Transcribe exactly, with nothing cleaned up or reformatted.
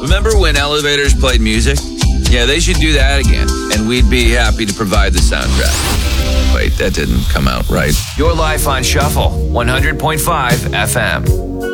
Remember when elevators played music? Yeah, they should do that again, and we'd be happy to provide the soundtrack. Wait, that didn't come out right. Your life on Shuffle, one hundred point five F M.